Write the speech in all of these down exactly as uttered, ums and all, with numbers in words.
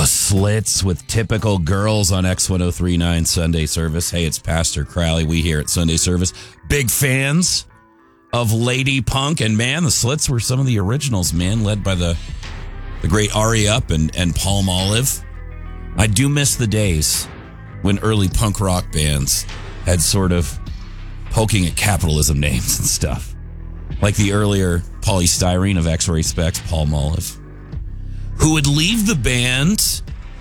Slits with typical girls on X ten thirty-nine Sunday Service. Hey, it's Pastor Crowley. We here at Sunday Service, big fans of Lady Punk. And man, the Slits were some of the originals, man, led by the the great Ari Up and, and Palm Olive. I do miss the days when early punk rock bands had sort of poking at capitalism names and stuff. Like the earlier Polystyrene of X-Ray Specs, Palm Olive, who would leave the band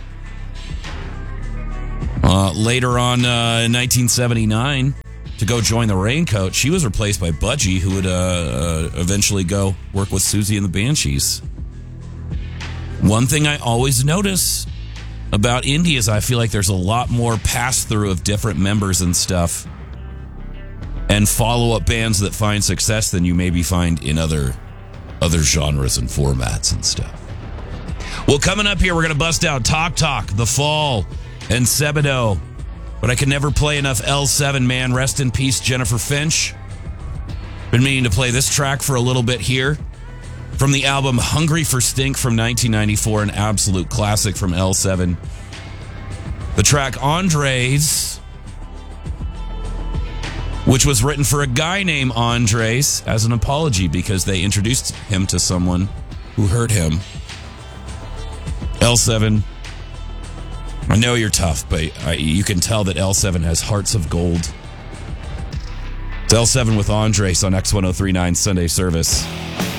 uh, later on uh, in nineteen seventy-nine to go join the Raincoat. She was replaced by Budgie, who would uh, uh, eventually go work with Susie and the Banshees. One thing I always notice about indie is I feel like there's a lot more pass-through of different members and stuff and follow-up bands that find success than you maybe find in other other genres and formats and stuff. Well, coming up here, we're going to bust out Talk Talk, The Fall, and Sebadoh. But I can never play enough L seven, man. Rest in peace, Jennifer Finch. Been meaning to play this track for a little bit here. From the album Hungry for Stink from nineteen ninety-four, an absolute classic from L seven. The track Andres, which was written for a guy named Andres as an apology because they introduced him to someone who hurt him. L seven, I know you're tough, but I, you can tell that L seven has hearts of gold. It's L seven with Andres on X ten thirty-nine Sunday Service.